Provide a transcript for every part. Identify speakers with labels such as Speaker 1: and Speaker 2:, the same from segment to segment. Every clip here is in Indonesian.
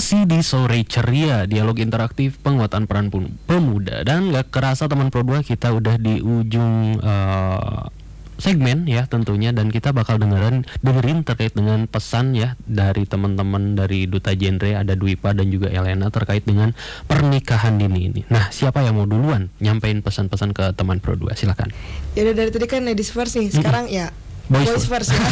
Speaker 1: Masih di Sore Ceria, dialog interaktif penguatan peran pemuda. Dan gak kerasa teman Pro 2 kita udah di ujung segmen ya tentunya. Dan kita bakal dengerin terkait dengan pesan ya dari teman-teman dari Duta Genre. Ada Dwipa dan juga Elena terkait dengan pernikahan dini ini. Nah, siapa yang mau duluan nyampein pesan-pesan ke teman Pro 2? Silakan.
Speaker 2: Ya udah, dari tadi kan ladies first nih. Sekarang ya boys first ya.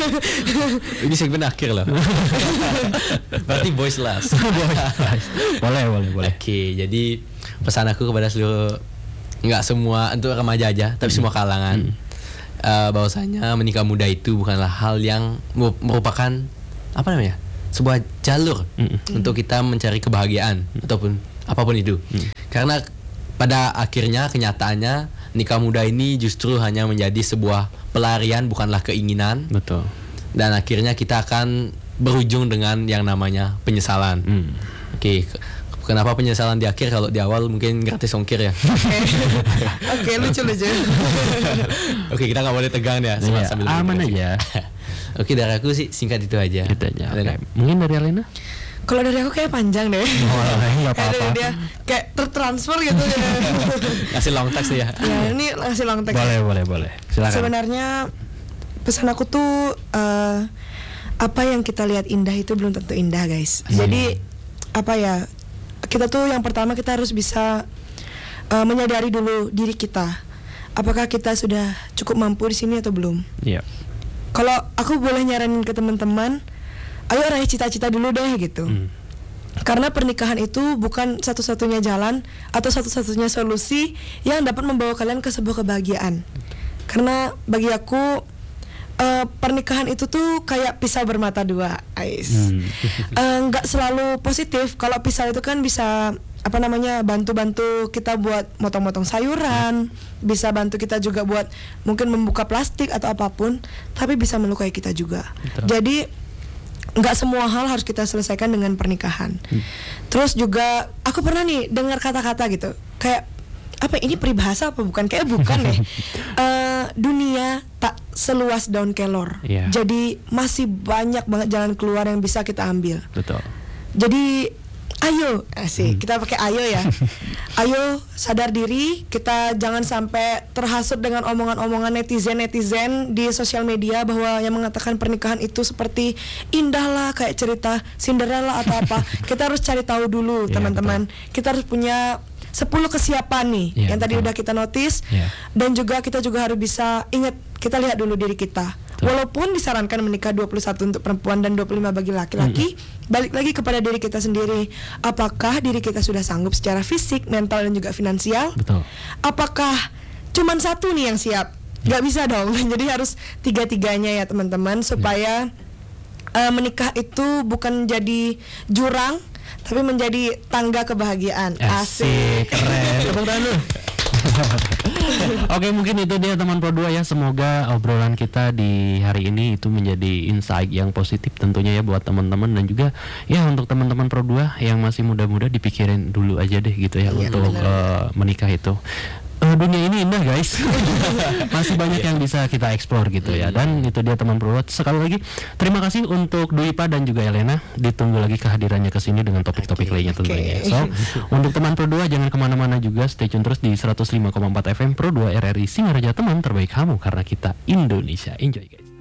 Speaker 3: Ini segmen akhir loh. Berarti boys last.
Speaker 1: Boleh.
Speaker 3: Oke, jadi pesan aku kepada seluruh, nggak semua untuk remaja aja, tapi semua kalangan, bahwasanya menikah muda itu bukanlah hal yang merupakan apa namanya, sebuah jalur untuk kita mencari kebahagiaan ataupun apapun itu. Karena pada akhirnya kenyataannya nikah muda ini justru hanya menjadi sebuah pelarian, bukanlah keinginan.
Speaker 1: Betul.
Speaker 3: Dan akhirnya kita akan berujung dengan yang namanya penyesalan. Oke, kenapa penyesalan di akhir kalau di awal mungkin gratis ongkir ya?
Speaker 2: Oke, lucu.
Speaker 3: Oke, kita nggak boleh tegang ya, sambil
Speaker 1: aman aja.
Speaker 3: Oke, dari aku sih singkat itu aja.
Speaker 1: Gitu aja. Okay. Mungkin dari Alena?
Speaker 2: Kalau dari aku kayak panjang deh.
Speaker 1: Nggak apa-apa.
Speaker 2: Dia kayak tertransfer gitu ya.
Speaker 3: Ngasih long text ya.
Speaker 2: Ya, ini ngasih long text.
Speaker 1: Boleh. Silakan.
Speaker 2: Sebenarnya pesan aku tuh apa yang kita lihat indah itu belum tentu indah, guys. Jadi apa ya? Kita tuh yang pertama kita harus bisa menyadari dulu diri kita. Apakah kita sudah cukup mampu di sini atau belum?
Speaker 1: Iya.
Speaker 2: Kalau aku boleh nyaranin ke teman-teman, ayo raih cita-cita dulu deh gitu. Karena pernikahan itu bukan satu-satunya jalan atau satu-satunya solusi yang dapat membawa kalian ke sebuah kebahagiaan. Karena bagi aku pernikahan itu tuh kayak pisau bermata dua, guys. Nggak selalu positif. Kalau pisau itu kan bisa bantu-bantu kita buat motong-motong sayuran, bisa bantu kita juga buat mungkin membuka plastik atau apapun, tapi bisa melukai kita juga.
Speaker 1: Betul.
Speaker 2: Jadi nggak semua hal harus kita selesaikan dengan pernikahan. Terus juga aku pernah nih dengar kata-kata gitu, kayak apa ini peribahasa apa bukan? Kayak bukan deh. Dunia tak seluas daun kelor. Jadi masih banyak banget jalan keluar yang bisa kita ambil.
Speaker 1: Betul.
Speaker 2: Jadi ayo, kita pakai ayo ya. Ayo sadar diri, kita jangan sampai terhasut dengan omongan-omongan netizen di sosial media bahwa yang mengatakan pernikahan itu seperti indah lah, kayak cerita Cinderella atau apa. Kita harus cari tahu dulu, teman-teman. Kita harus punya 10 kesiapan nih yang tadi udah kita notice. Dan juga kita juga harus bisa ingat, kita lihat dulu diri kita. Walaupun disarankan menikah 21 untuk perempuan dan 25 bagi laki-laki, balik lagi kepada diri kita sendiri. Apakah diri kita sudah sanggup secara fisik, mental dan juga finansial?
Speaker 1: Betul.
Speaker 2: Apakah cuman satu nih yang siap? Gak bisa dong. Jadi harus tiga-tiganya ya teman-teman, supaya menikah itu bukan jadi jurang, tapi menjadi tangga kebahagiaan. Asik.
Speaker 1: Keren. Tepuk tangan lu. Oke, mungkin itu dia teman Pro 2 ya. Semoga obrolan kita di hari ini itu menjadi insight yang positif tentunya ya buat teman-teman. Dan juga ya untuk teman-teman Pro 2 yang masih muda-muda, dipikirin dulu aja deh gitu ya untuk menikah itu. Dunia ini indah, guys. Masih banyak yang bisa kita explore gitu ya. Dan itu dia teman Pro 2. Sekali lagi terima kasih untuk Dwipa dan juga Elena. Ditunggu lagi kehadirannya ke sini dengan topik-topik lainnya tentunya. So, untuk teman Pro 2 jangan kemana-mana juga, stay tune terus di 105,4 FM Pro 2 RRI Singaraja, teman terbaik kamu karena kita Indonesia. Enjoy, guys.